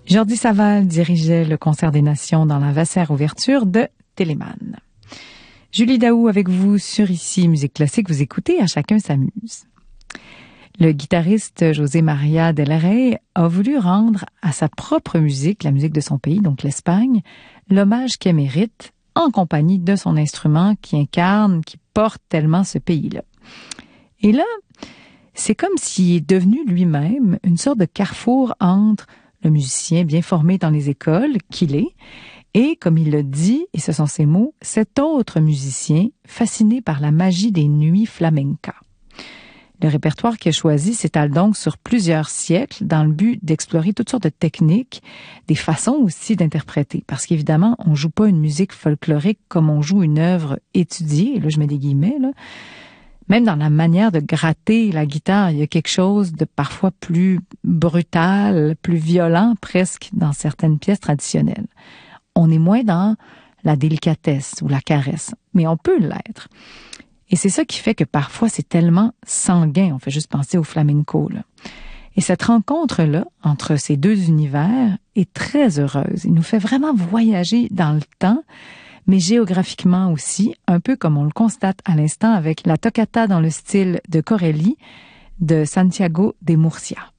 Jordi Savall dirigeait le Concert des Nations dans la Vasseur ouverture de Telemann. Julie Daou avec vous sur Ici Musique Classique. Vous écoutez À chacun s'amuse. Le guitariste José María del Rey a voulu rendre à sa propre musique, la musique de son pays, donc l'Espagne, l'hommage qu'elle mérite en compagnie de son instrument qui incarne, qui porte tellement ce pays-là. Et là, c'est comme s'il est devenu lui-même une sorte de carrefour entre le musicien bien formé dans les écoles qu'il est et, comme il le dit, et ce sont ses mots, cet autre musicien fasciné par la magie des nuits flamenca. Le répertoire qu'il a choisi s'étale donc sur plusieurs siècles dans le but d'explorer toutes sortes de techniques, des façons aussi d'interpréter. Parce qu'évidemment, on joue pas une musique folklorique comme on joue une œuvre étudiée. Et là, je mets des guillemets, là. Même dans la manière de gratter la guitare, il y a quelque chose de parfois plus brutal, plus violent presque dans certaines pièces traditionnelles. On est moins dans la délicatesse ou la caresse, mais on peut l'être. Et c'est ça qui fait que parfois c'est tellement sanguin, on fait juste penser au flamenco, là. Et cette rencontre-là, entre ces deux univers, est très heureuse. Il nous fait vraiment voyager dans le temps, mais géographiquement aussi, un peu comme on le constate à l'instant avec la toccata dans le style de Corelli de Santiago de Murcia.